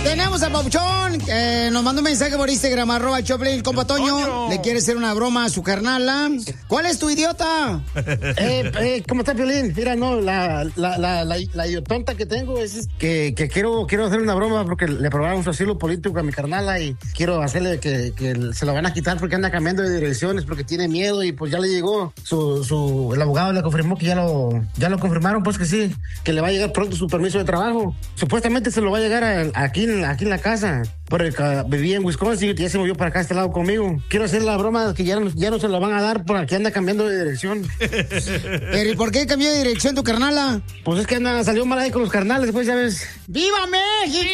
Tenemos a Papuchón, nos mandó un mensaje por Instagram, @Choplin, compa Toño. Le quiere hacer una broma a su carnala. ¿Cuál es tu idiota? ¿Cómo está, Piolín? Mira, no, la idiotonta que tengo es que quiero hacer una broma porque le aprobaron su asilo político a mi carnala y quiero hacerle que se lo van a quitar porque anda cambiando de direcciones porque tiene miedo y pues ya le llegó el abogado le confirmó que ya lo confirmaron, pues que sí, que le va a llegar pronto su permiso de trabajo. Supuestamente se lo va a llegar aquí en la casa, porque vivía en Wisconsin y ya se movió para acá a este lado conmigo. Quiero hacer la broma que ya no se lo van a dar porque anda cambiando de dirección. ¿Pero y por qué cambió de dirección tu carnala? Pues es que salió mal ahí con los carnales, pues ya ves. ¡Viva México!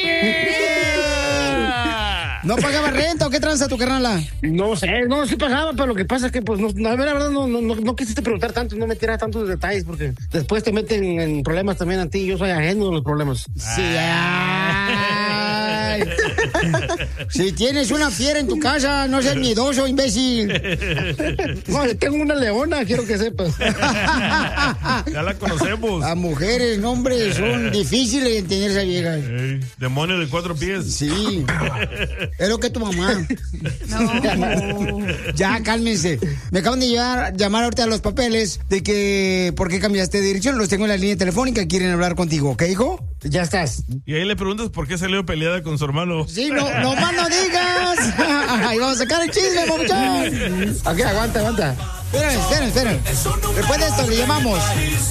¿No pagaba renta o qué tranza tu carnala? No sé, no, sí pagaba, pero lo que pasa es que, pues, la verdad, no quisiste preguntar tanto, no me tiras tantos detalles, porque después te meten en problemas también a ti, yo soy ajeno de los problemas. Sí, ay. Si tienes una fiera en tu casa, no seas miedoso, imbécil. No, tengo una leona, quiero que sepas. Ya la conocemos. Las mujeres, no, hombre, son difíciles de entender esa vieja. Demonio de 4 pies. Sí. Es lo que tu mamá. No. Ya, cálmense. Me acaban de llamar ahorita a los papeles de que por qué cambiaste de dirección. Los tengo en la línea telefónica. Quieren hablar contigo, ¿ok, hijo? Ya estás. Y ahí le preguntas por qué salió peleada con su hermano. Sí, no más no digas. Ahí vamos a sacar el chisme, papuchón. Ok, aguanta. Esperen. Después de esto le llamamos.